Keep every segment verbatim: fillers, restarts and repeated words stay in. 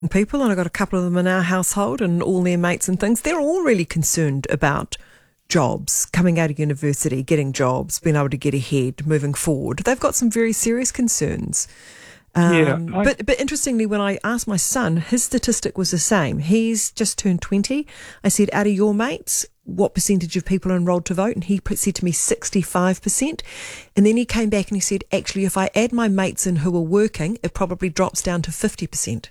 people, and I've got a couple of them in our household and all their mates and things. They're all really concerned about jobs, coming out of university, getting jobs, being able to get ahead, moving forward. They've got some very serious concerns. Yeah, Um, I, but but interestingly, when I asked my son, his statistic was the same. He's just turned twenty. I said, out of your mates, what percentage of people are enrolled to vote? And he put- said to me sixty-five percent. And then he came back and he said, actually, if I add my mates in who are working, it probably drops down to fifty percent.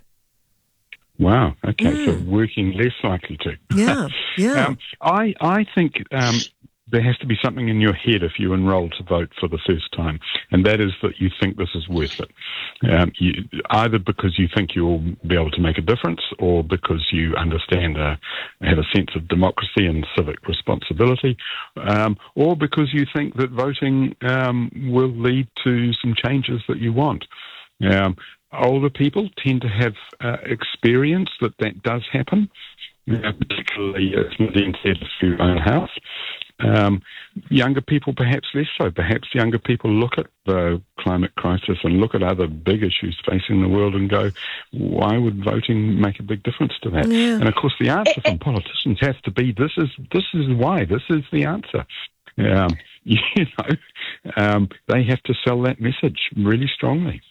wow. Okay, Mm. so working less likely to. Yeah, yeah. um, I I think um, there has to be something in your head if you enrol to vote for the first time, and that is that you think this is worth it. Um, you, either because you think you'll be able to make a difference, or because you understand, uh, have a sense of democracy and civic responsibility, um, or because you think that voting um, will lead to some changes that you want. Um, older people tend to have uh, experience that that does happen, uh, particularly as Nadine said, if you own a house. Um, younger people perhaps less so. Perhaps younger people look at the climate crisis and look at other big issues facing the world and go, why would voting make a big difference to that? Yeah. And of course the answer from politicians has to be, this is this is why, this is the answer. Um, you know, um, they have to sell that message really strongly.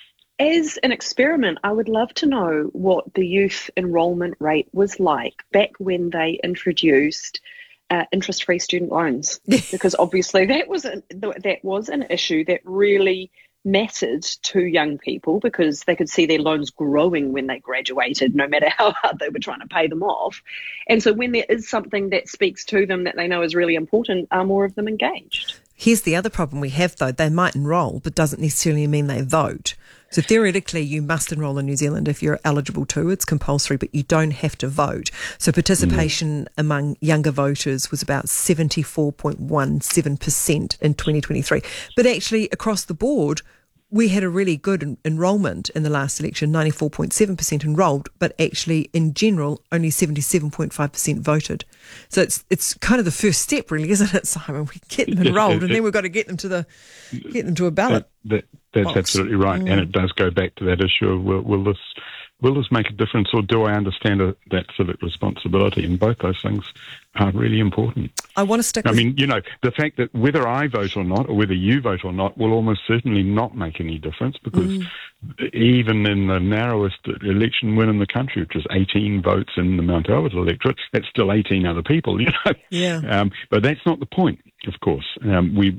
As an experiment, I would love to know what the youth enrolment rate was like back when they introduced uh, interest-free student loans, because obviously that was a, that was an issue that really mattered to young people, because they could see their loans growing when they graduated, no matter how hard they were trying to pay them off. And so when there is something that speaks to them that they know is really important, are more of them engaged? Here's the other problem we have, though. They might enrol, but doesn't necessarily mean they vote. So theoretically, you must enrol in New Zealand if you're eligible to. It's compulsory, but you don't have to vote. So participation mm. among younger voters was about seventy-four point one seven percent in twenty twenty-three. But actually, across the board, we had a really good en- enrolment in the last election, ninety-four point seven percent enrolled, but actually, in general, only seventy-seven point five percent voted. So it's it's kind of the first step, really, isn't it, Simon? We get them enrolled, and then we've got to get them to the get them to a ballot. That, that, that's box. Absolutely right, mm. and it does go back to that issue of will, will this will this make a difference, or do I understand a, that civic responsibility? And both those things are really important. I want to stick. I with mean, you know, the fact that whether I vote or not, or whether you vote or not, will almost certainly not make any difference, because mm. even in the narrowest election win in the country, which was eighteen votes in the Mount Albert electorate, that's still eighteen other people, you know. Yeah. Um, but that's not the point, of course. Um, we,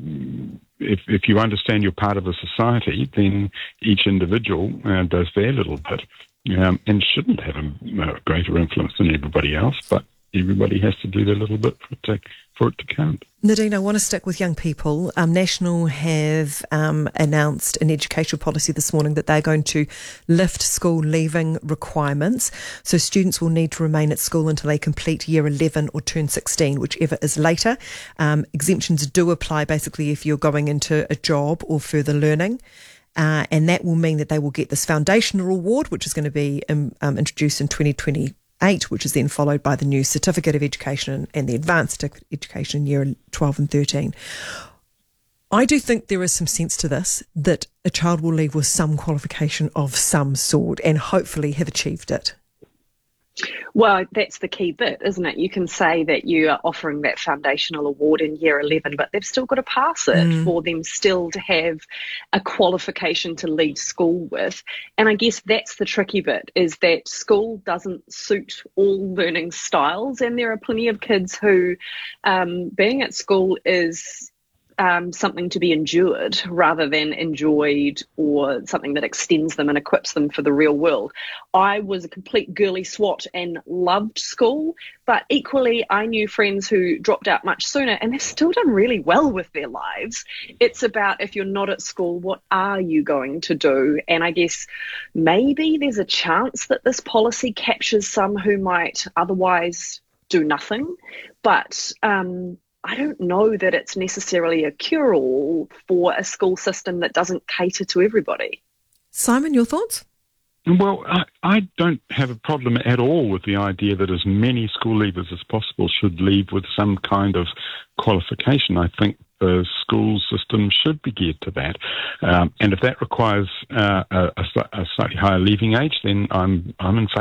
if if you understand you're part of a society, then each individual uh, does their little bit. Um, and shouldn't have a, a greater influence than everybody else, but everybody has to do their little bit for it to, for it to count. Nadine, I want to stick with young people. Um, National have um, announced an educational policy this morning that they're going to lift school leaving requirements. So students will need to remain at school until they complete year eleven or turn sixteen, whichever is later. Um, exemptions do apply basically if you're going into a job or further learning. Uh, and that will mean that they will get this foundational award, which is going to be um, um, introduced in twenty twenty-eight, which is then followed by the new Certificate of Education and the Advanced Certificate of Education in year twelve and thirteen. I do think there is some sense to this, that a child will leave with some qualification of some sort and hopefully have achieved it. Well, that's the key bit, isn't it? You can say that you are offering that foundational award in year eleven, but they've still got to pass it mm. for them still to have a qualification to leave school with. And I guess that's the tricky bit, is that school doesn't suit all learning styles. And there are plenty of kids who um, being at school is Um, something to be endured rather than enjoyed, or something that extends them and equips them for the real world. I was a complete girly swat and loved school, but equally I knew friends who dropped out much sooner and they've still done really well with their lives. It's about, if you're not at school, what are you going to do? And I guess maybe there's a chance that this policy captures some who might otherwise do nothing, but um I don't know that it's necessarily a cure-all for a school system that doesn't cater to everybody. Simon, your thoughts? Well, I, I don't have a problem at all with the idea that as many school leavers as possible should leave with some kind of qualification. I think the school system should be geared to that. Um, and if that requires uh, a, a slightly higher leaving age, then I'm I'm in favour.